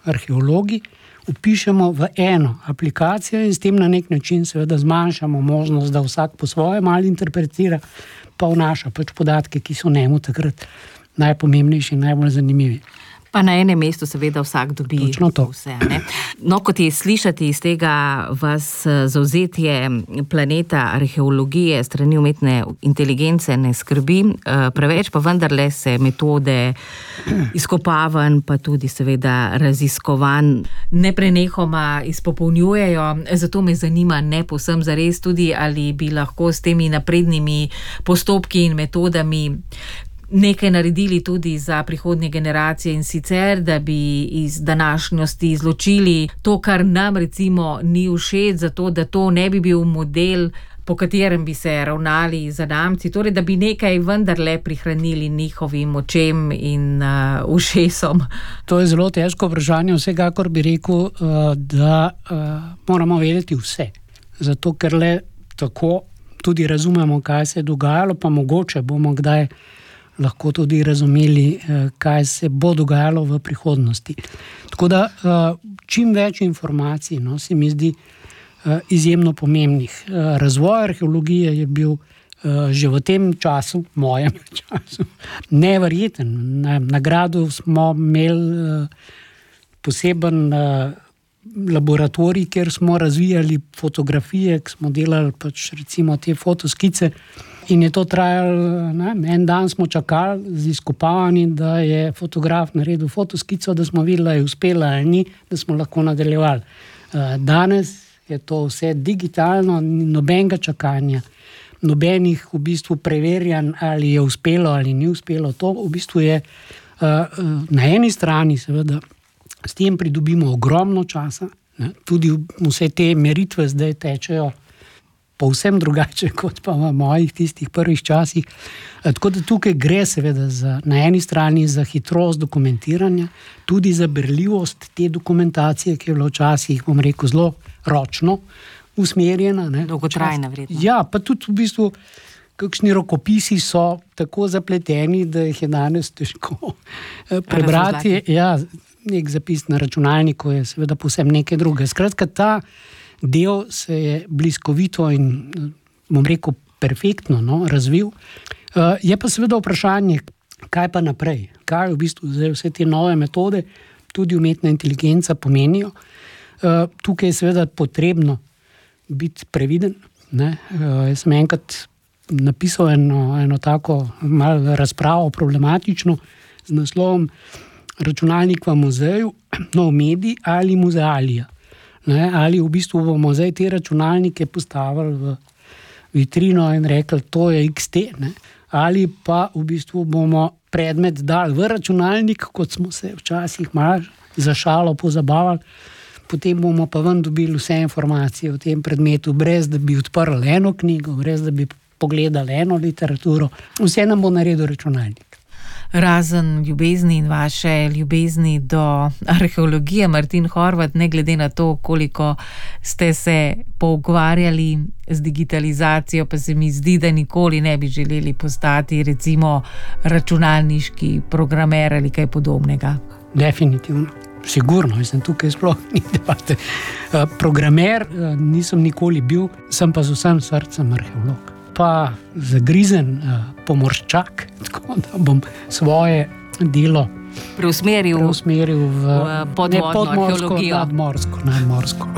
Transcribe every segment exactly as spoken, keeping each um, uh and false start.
arheologi, vpišemo v eno aplikacijo in s tem na nek način seveda zmanjšamo možnost, da vsak po svoje malo interpretira, pa vnaša pač podatke, ki so njemu takrat najpomembnejši in najbolj zanimivi. Pa na enem mestu seveda vsak dobi vse. Ne? No, kot je slišati iz tega vas zavzetje planeta arheologije strani umetne inteligence ne skrbi, preveč pa vendarle se metode izkopavanj, pa tudi seveda raziskovanj neprenehoma izpopolnjujejo. Zato me zanima ne povsem zares tudi, ali bi lahko s temi naprednimi postopki in metodami nekaj naredili tudi za prihodnje generacije in sicer, da bi iz današnjosti izločili to, kar nam recimo ni všeč, zato da to ne bi bil model, po katerem bi se ravnali zanamci, torej da bi nekaj vendarle prihranili njihovim očem in uh, ušesom. To je zelo težko vprašanje, vsekakor bi rekel, uh, da uh, moramo vedeti vse. Zato, ker le tako tudi razumemo, kaj se je dogajalo, pa mogoče bomo kdaj lahko tudi razumeli, kaj se bo dogajalo v prihodnosti. Tako da čim več informacij, no, se mi zdi izjemno pomembnih. Razvoj arheologije je bil že v tem času, mojem času, neverjeten. Na Gradu smo imeli poseben laboratorij, kjer smo razvijali fotografije, ki smo delali pač recimo te fotoskice. In je to trajalo, ne, en dan smo čakali z izkopavanji, da je fotograf naredil fotoskico, da smo videli, da je uspela ali ni, da smo lahko nadaljevali. Danes je to vse digitalno, nobenega čakanja, nobenih v bistvu preverjanj, ali je uspelo ali ni uspelo. To v bistvu je na eni strani seveda s tem pridobimo ogromno časa, ne, tudi vse te meritve zdaj tečejo povsem drugače, kot pa v mojih tistih prvih časih. Tako da tukaj gre seveda za, na eni strani za hitrost dokumentiranja, tudi za berljivost te dokumentacije, ki je bila včasih, bom rekel, zelo ročno usmerjena. Ne? Dolgotrajna vredno. Ja, pa tudi v bistvu kakšni rokopisi so tako zapleteni, da jih je danes težko prebrati. Ja, nek zapis na računalniku je seveda povsem nekaj druge. Skratka, ta del se je bliskovito in, bom rekel, perfektno no, razvil. Je pa seveda vprašanje, kaj pa naprej? Kaj v bistvu zdaj vse te nove metode, tudi umetna inteligenca pomenijo? Tukaj je seveda potrebno biti previden. Ne? Jaz sem enkrat napisal eno, eno tako malo razpravo problematično z naslovom Računalnik v muzeju, nov medij ali muzealija. Ne, ali v bistvu bomo zdaj te računalnike postavili v vitrino in rekli, to je iks te, ne? Ali pa v bistvu bomo predmet dali v računalnik, kot smo se včasih malo za šalo pozabavali, potem bomo pa ven dobili vse informacije o tem predmetu, brez da bi odprli eno knjigo, brez da bi pogledali eno literaturo, vse nam bo naredil računalnik. Razen ljubezni in vaše ljubezni do arheologije, Martin Horvat, ne glede na to, koliko ste se pogovarjali z digitalizacijo, pa se mi zdi, da nikoli ne bi želeli postati recimo računalniški programer ali kaj podobnega. Definitivno. Sigurno, mislim, tukaj sploh ni debate. Programer nisem nikoli bil, sem pa z vsem srcem arheolog. Pa zagrizen uh, pomorščak, tako da bom svoje delo preusmeril, preusmeril v, v podvodno podmorsko, arheologijo. Nadmorsko, nadmorsko.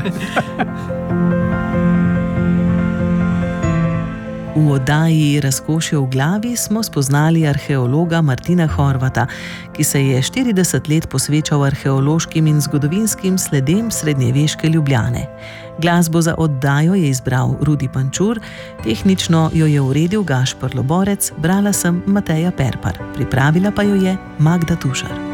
V oddaji Razkošje v glavi smo spoznali arheologa Martina Horvata, ki se je štirideset let posvečal arheološkim in zgodovinskim sledem srednjeveške Ljubljane. Glasbo za oddajo je izbral Rudi Pančur, tehnično jo je uredil Gašper Loborec, brala sem Mateja Perpar, pripravila pa jo je Magda Tušar.